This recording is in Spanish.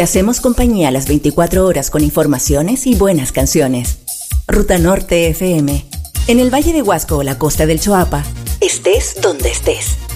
Te hacemos compañía las 24 horas con informaciones y buenas canciones. Ruta Norte FM. En el Valle de Huasco o la costa del Choapa. Estés donde estés.